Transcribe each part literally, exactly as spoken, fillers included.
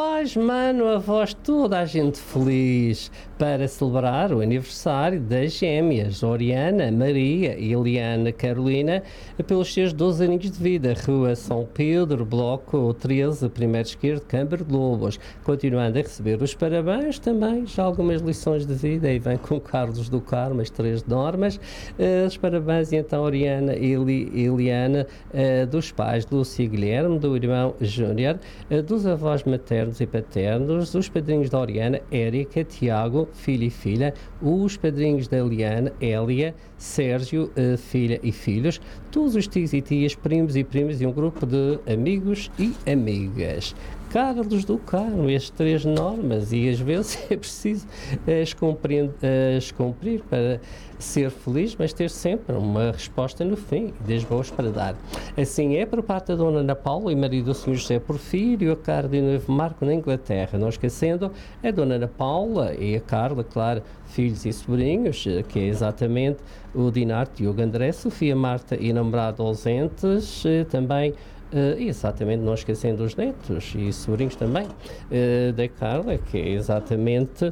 Pais, mano, avós, toda a gente feliz para celebrar o aniversário das gêmeas Oriana, Maria e Eliana Carolina pelos seus doze aninhos de vida. Rua São Pedro, Bloco treze, primeiro esquerdo, Câmara de Lobos. Continuando a receber os parabéns, também já algumas lições de vida, e vem com Carlos do Carmo, as três normas. Uh, os parabéns, então, Oriana e Eli, Eliana, uh, dos pais Lúcia e Guilherme, do irmão Júnior, uh, dos avós maternos e paternos, os padrinhos da Oriana, Érica, Tiago, filho e filha, os padrinhos da Eliana, Hélia, Sérgio, uh, filha e filhos, todos os tios e tias, primos e primas e um grupo de amigos e amigas. Carlos do Carmo, as três normas, e às vezes é preciso as cumprir, as cumprir para ser feliz, mas ter sempre uma resposta no fim, das boas para dar. Assim é por parte da Dona Ana Paula e marido do senhor José Porfírio, a Carla e o noivo Marco na Inglaterra. Não esquecendo a Dona Ana Paula e a Carla, claro, filhos e sobrinhos, que é exatamente o Dinar, Diogo André, Sofia, Marta e namorado ausentes, também. Uh, exatamente, não esquecendo os netos e sobrinhos também uh, da Carla, que é exatamente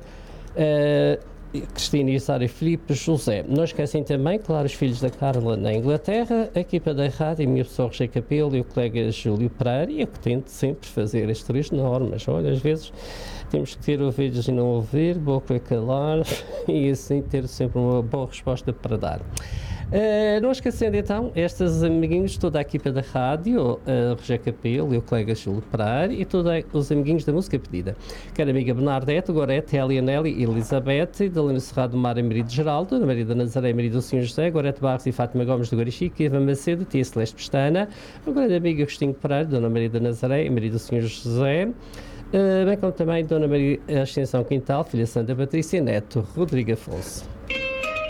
uh, Cristina e Sara e Filipe José. Não esquecem também, claro, os filhos da Carla na Inglaterra, a equipa da rádio, a minha pessoa Roger Capelo e o colega Júlio Pereira, e eu que tento sempre fazer as três normas. Olha, às vezes temos que ter ouvidos e não ouvir, boca a calar, e assim ter sempre uma boa resposta para dar. Uh, não esquecendo então, estes amiguinhos, toda a equipa da rádio, uh, Roger Capelo e o colega Júlio Pereira, e todos os amiguinhos da música pedida. Quero amiga Bernadette, Gorete, Hélia Nelly, Elizabeth, Dalina Serrado, Mara Marido Geraldo, Ana Maria da Nazaré, Marido do senhor José, Gorete Barros e Fátima Gomes do Guarichique, Eva Macedo, Tia Celeste Pestana, a grande amiga Agostinho Pereira, Dona Maria da Nazaré, Marido do senhor José, uh, bem como também Dona Maria Ascensão Quintal, filha Santa Patrícia, Neto Rodrigo Afonso.